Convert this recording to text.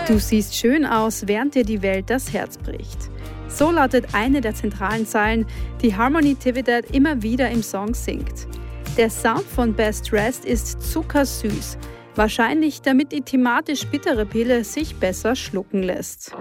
Du siehst schön aus, während dir die Welt das Herz bricht. So lautet eine der zentralen Zeilen, die Harmony Tividad immer wieder im Song singt. Der Sound von Best Dressed ist zuckersüß, wahrscheinlich damit die thematisch bittere Pille sich besser schlucken lässt.